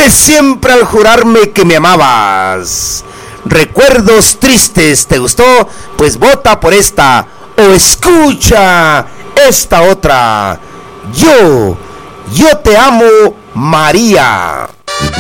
siempre al jurarme que me amabas. Recuerdos tristes, ¿te gustó? Pues vota por esta o escucha esta otra. Yo te amo, María.